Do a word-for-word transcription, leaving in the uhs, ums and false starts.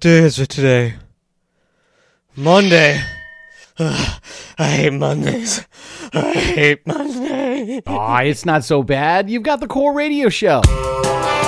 day is it today? Monday. Ugh, I hate Mondays. I hate Mondays. Aw, it's not so bad. You've got the Core Radio Show.